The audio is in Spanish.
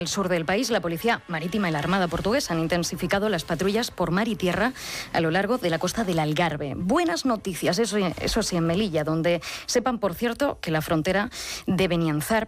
En el sur del país, la Policía Marítima y la Armada Portuguesa han intensificado las patrullas por mar y tierra a lo largo de la costa del Algarve. Buenas noticias, eso sí, en Melilla, donde sepan, por cierto, que la frontera de Benianzar